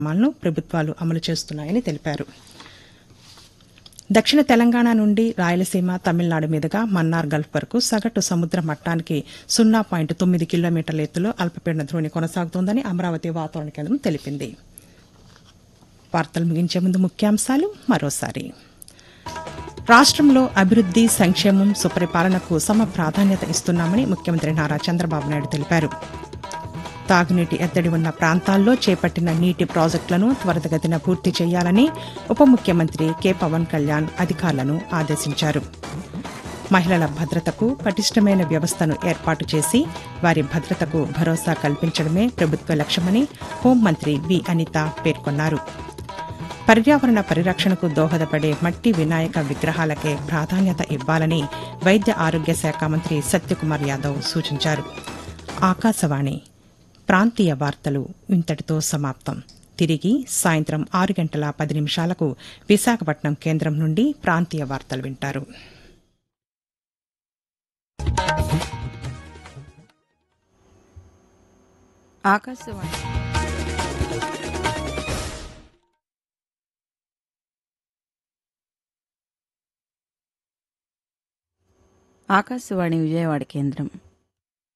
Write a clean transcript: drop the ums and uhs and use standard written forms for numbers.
కార్యక్రమాలను ప్రభుత్వాలు అమలు చేస్తున్నాయని తెలిపారు. దక్షిణ తెలంగాణ నుండి రాయలసీమ, తమిళనాడు మీదుగా మన్నార్ గల్ఫ్ వరకు సగటు సముద్ర మట్టానికి 0.9 కిలోమీటర్ల ఎత్తులో అల్పపీడన ద్రోణి కొనసాగుతోందని అమరావతి వాతావరణ కేంద్రం తెలిపింది. వార్తలు ముగించే ముందు ముఖ్యాంశాలు మరోసారి. రాష్ట్రంలో అభివృద్ది, సంక్షేమం, సుపరిపాలనకు సమ ప్రాధాన్యత ఇస్తున్నామని ముఖ్యమంత్రి నారా చంద్రబాబు నాయుడు తెలిపారు. తాగునీటి ఎద్దడి ఉన్న ప్రాంతాల్లో చేపట్టిన నీటి ప్రాజెక్టులను త్వరితగతిన పూర్తి చేయాలని ఉప ముఖ్యమంత్రి కె పవన్ కళ్యాణ్ అధికారులను ఆదేశించారు. మహిళల భద్రతకు పటిష్టమైన వ్యవస్థను ఏర్పాటు చేసి వారి భద్రతకు భరోసా కల్పించడమే ప్రభుత్వ లక్ష్యమని హోంమంత్రి వి అనిత పేర్కొన్నారు. పర్యావరణ పరిరక్షణకు దోహదపడే మట్టి వినాయక విగ్రహాలకే ప్రాధాన్యత ఇవ్వాలని వైద్య ఆరోగ్య శాఖ మంత్రి సత్యకుమార్ యాదవ్ సూచించారు. ఆకాశవాణి ప్రాంతీయ వార్తలు ఇంతటితో సమాప్తం. తిరిగి సాయంత్రం 6:10 విశాఖపట్నం కేంద్రం నుండి ప్రాంతీయ వార్తలు వింటారు. ఆకాశవాణి విజయవాడ కేంద్రం.